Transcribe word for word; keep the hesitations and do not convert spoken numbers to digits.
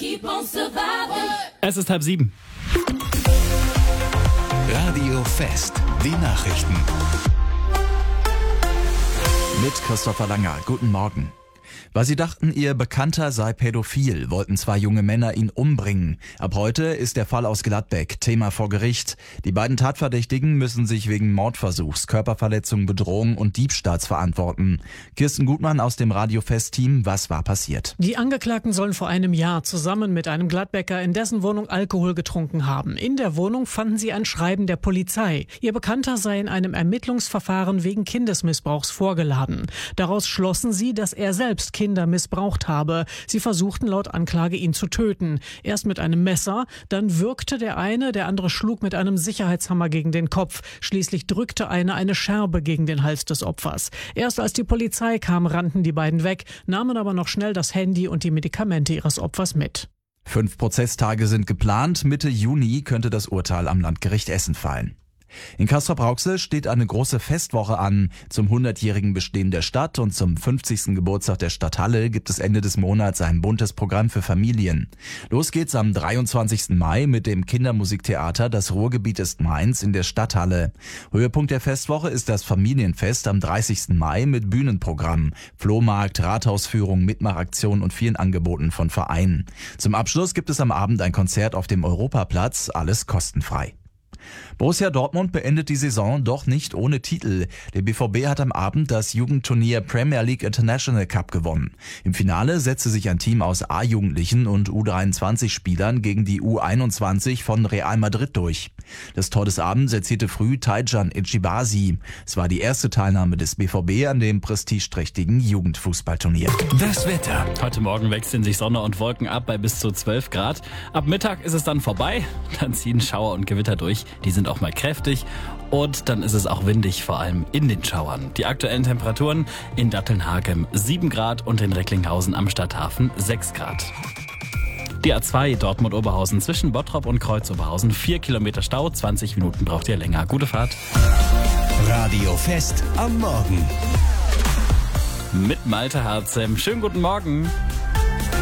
keep on surviving. Es ist halb sieben. Radio Fest, die Nachrichten. Mit Christopher Langer. Guten Morgen. Weil sie dachten, ihr Bekannter sei pädophil, wollten zwei junge Männer ihn umbringen. Ab heute ist der Fall aus Gladbeck Thema vor Gericht. Die beiden Tatverdächtigen müssen sich wegen Mordversuchs, Körperverletzung, Bedrohung und Diebstahls verantworten. Kirsten Gutmann aus dem Radio Fest-Team, was war passiert? Die Angeklagten sollen vor einem Jahr zusammen mit einem Gladbecker in dessen Wohnung Alkohol getrunken haben. In der Wohnung fanden sie ein Schreiben der Polizei. Ihr Bekannter sei in einem Ermittlungsverfahren wegen Kindesmissbrauchs vorgeladen. Daraus schlossen sie, dass er selbst Kinder missbraucht habe. Sie versuchten laut Anklage, ihn zu töten. Erst mit einem Messer, dann würgte der eine, der andere schlug mit einem Sicherheitshammer gegen den Kopf. Schließlich drückte einer eine Scherbe gegen den Hals des Opfers. Erst als die Polizei kam, rannten die beiden weg, nahmen aber noch schnell das Handy und die Medikamente ihres Opfers mit. Fünf Prozesstage sind geplant. Mitte Juni könnte das Urteil am Landgericht Essen fallen. In Castrop-Rauxel steht eine große Festwoche an. Zum hundertjährigen Bestehen der Stadt und zum fünfzigsten Geburtstag der Stadthalle gibt es Ende des Monats ein buntes Programm für Familien. Los geht's am dreiundzwanzigsten Mai mit dem Kindermusiktheater Das Ruhrgebiet ist meins in der Stadthalle. Höhepunkt der Festwoche ist das Familienfest am dreißigsten Mai mit Bühnenprogramm, Flohmarkt, Rathausführung, Mitmachaktion und vielen Angeboten von Vereinen. Zum Abschluss gibt es am Abend ein Konzert auf dem Europaplatz, alles kostenfrei. Borussia Dortmund beendet die Saison doch nicht ohne Titel. Der B V B hat am Abend das Jugendturnier Premier League International Cup gewonnen. Im Finale setzte sich ein Team aus A-Jugendlichen und U dreiundzwanzig-Spielern gegen die U einundzwanzig von Real Madrid durch. Das Tor des Abends erzielte früh Taijan Echibasi. Es war die erste Teilnahme des B V B an dem prestigeträchtigen Jugendfußballturnier. Das Wetter. Heute Morgen wechseln sich Sonne und Wolken ab bei bis zu zwölf Grad. Ab Mittag ist es dann vorbei. Dann ziehen Schauer und Gewitter durch. Die sind auch mal kräftig. Und dann ist es auch windig, vor allem in den Schauern. Die aktuellen Temperaturen in Datteln-Hagem sieben Grad und in Recklinghausen am Stadthafen sechs Grad. Die A zwei Dortmund-Oberhausen zwischen Bottrop und Kreuz-Oberhausen. vier Kilometer Stau, zwanzig Minuten braucht ihr länger. Gute Fahrt. Radio Fest am Morgen. Mit Malte Harzem. Schönen guten Morgen.